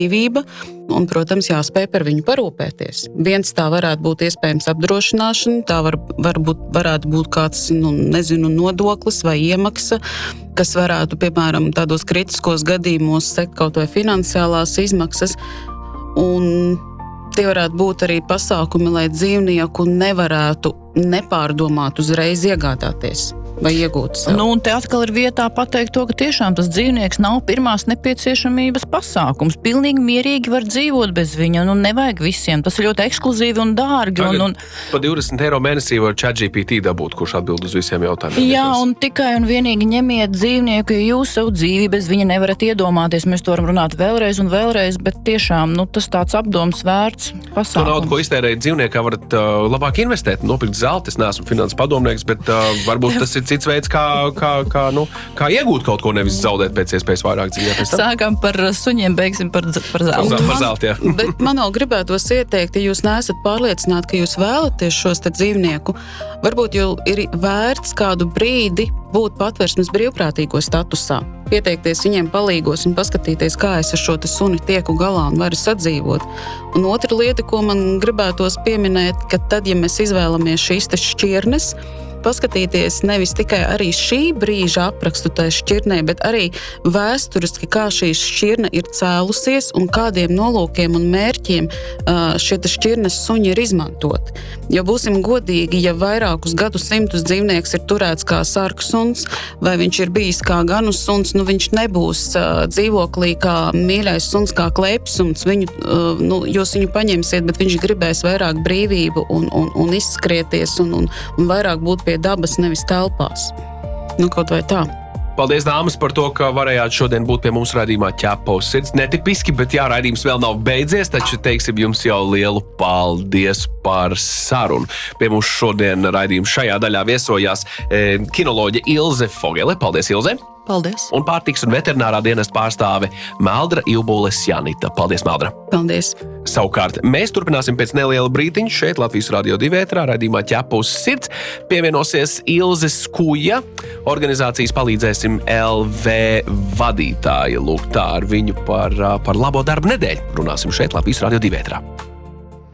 brīvība un, protams, jāspēj par viņu parūpēties. Viens tā varētu būt iespējams apdrošināšana, tā varētu būt kāds, nodoklis vai iemaksa, kas varētu, piemēram, tādos kritiskos gadījumos sekt kaut vai finansiālās izmaksas. Un tie varētu būt arī pasākumi, lai dzīvnieku nevarētu nepārdomāt uzreiz iegādāties vai iegūt sev. Un te atkal ir vietā pateikt to, ka tiešām tas dzīvnieks nav pirmās nepieciešamības pasākums. Pilnīgi mierīgi var dzīvot bez viņa, nevajag visiem. Tas ir ļoti ekskluzīvi un dārgi. Pa 20 eiro mēnesī var ChatGPT dabūt, kurš atbild uz visiem jautājumiem. Jā, un tikai un vienīgi ņemiet dzīvnieku, jo jūs savu dzīvi bez viņa nevarat iedomāties. Mēs to varam runāt vēlreiz un vēlreiz, bet tiešām, tas tāds apdoms vērts pasākums. To naudu, ko iztērēt dzīvniekā, varat labāk investēt, nopirkt zelti. Es neesmu finanses padomnieks, bet varbūt tas ir cits veids, kā iegūt kaut ko, nevis zaudēt pēc iespējas vairāk dzīvē. Sākam par suņiem, beigsim par zeltu. Par zeltu, jā. Bet man vēl gribētos ieteikt, ja jūs neesat pārliecināti, ka jūs vēlaties šos te dzīvnieku, varbūt jau ir vērts kādu brīdi būt patversmes brīvprātīgo statusā. Pieteikties viņiem palīgos un paskatīties, kā es ar šo te suni tieku galā un varu sadzīvot. Un otra lieta, ko man gribētos pieminēt, ka tad, ja mēs izvēlamies šīs te šķirnes, paskatīties nevis tikai arī šī brīža aprakstu tai šķirnei, bet arī vēsturiski, kā šī šķirne ir cēlusies un kādiem nolūkiem un mērķiem šie šķirnes suņi ir izmantot. Jo būsim godīgi, ja vairākus gadsimtus dzīvnieks ir turēts kā sargsuns, vai viņš ir bijis kā ganu suns, viņš nebūs dzīvoklī kā mīļais suns, kā klēpsuns. Jūs viņu paņemsiet, bet viņš gribēs vairāk brīvību un izskrieties un vairāk būt pie dabas, nevis telpās. Kaut vai tā. Paldies, dāmas, par to, ka varējāt šodien būt pie mums raidījumā Ķepa uz sirds. Netipiski, bet jā, raidījums vēl nav beidzies, taču teiksim jums jau lielu paldies par sarunu. Pie mums šodien raidījums šajā daļā viesojās kinoloģe Ilze Fogele. Paldies, Ilze! Paldies! Un pārtiks un veterinārā dienesta pārstāve Meldra Ilbules Janita. Paldies, Meldra! Paldies! Savukārt, mēs turpināsim pēc neliela brītiņa šeit Latvijas Radio 2 ēterā raidījumā Ķepa uz sirds. Pievienosies Ilze Skuja, organizācijas Palīdzēsim LV vadītāja. Lūk, tā ar viņu par labo darbu nedēļu runāsim šeit Latvijas Radio 2 ēterā.